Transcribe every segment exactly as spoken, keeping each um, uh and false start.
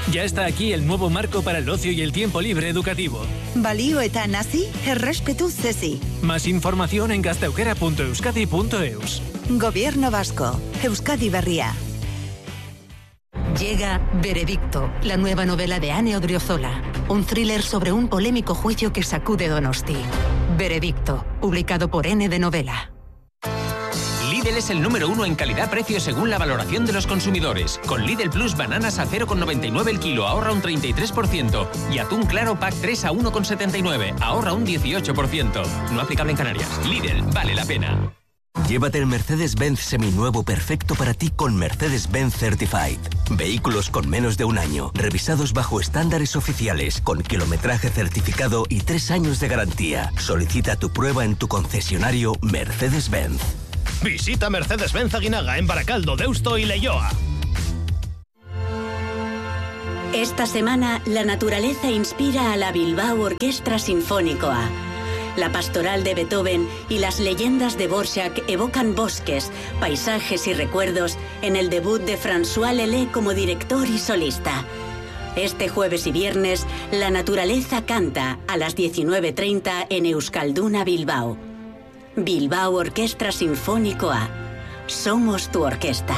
Ya está aquí el nuevo marco para el ocio y el tiempo libre educativo. Balio eta nazi, errespetu zezi. Más información en gazteaukera punto euskadi punto eus. Gobierno Vasco, Euskadi Berria. Llega Veredicto, la nueva novela de Ane Odriozola. Un thriller sobre un polémico juicio que sacude Donosti. Veredicto, publicado por N de Novela. Lidl es el número uno en calidad-precio según la valoración de los consumidores. Con Lidl Plus bananas a cero coma noventa y nueve el kilo, ahorra un treinta y tres por ciento. Y atún claro pack tres a uno coma setenta y nueve, ahorra un dieciocho por ciento. No aplicable en Canarias. Lidl, vale la pena. Llévate el Mercedes-Benz seminuevo perfecto para ti con Mercedes-Benz Certified. Vehículos con menos de un año, revisados bajo estándares oficiales, con kilometraje certificado y tres años de garantía. Solicita tu prueba en tu concesionario Mercedes-Benz. Visita Mercedes-Benz Aguinaga en Baracaldo, Deusto y Leioa. Esta semana, la naturaleza inspira a la Bilbao Orquestra Sinfónicoa. La pastoral de Beethoven y las leyendas de Dvořák evocan bosques, paisajes y recuerdos en el debut de François Lelé como director y solista. Este jueves y viernes, la naturaleza canta a las diecinueve treinta en Euskalduna Bilbao. Bilbao Orquestra Sinfónicoa. Somos tu orquesta.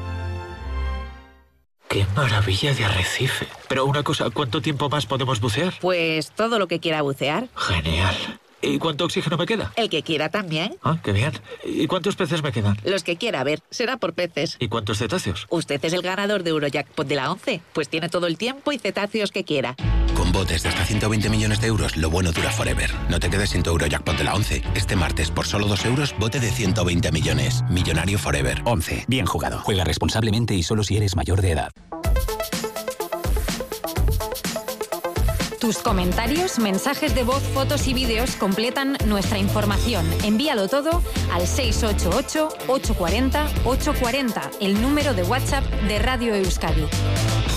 ¡Qué maravilla de arrecife! Pero una cosa, ¿cuánto tiempo más podemos bucear? Pues todo lo que quiera bucear. Genial. ¿Y cuánto oxígeno me queda? El que quiera también. Ah, qué bien. ¿Y cuántos peces me quedan? Los que quiera, a ver, será por peces. ¿Y cuántos cetáceos? Usted es el ganador de Eurojackpot de la once, pues tiene todo el tiempo y cetáceos que quiera. Con botes de hasta ciento veinte millones de euros, lo bueno dura forever. No te quedes sin tu Eurojackpot de la once. Este martes, por solo dos euros, bote de ciento veinte millones. Millonario forever. once. Bien jugado. Juega responsablemente y solo si eres mayor de edad. Tus comentarios, mensajes de voz, fotos y vídeos completan nuestra información. Envíalo todo al seis ocho ocho, ocho cuatro cero, ocho cuatro cero, el número de WhatsApp de Radio Euskadi.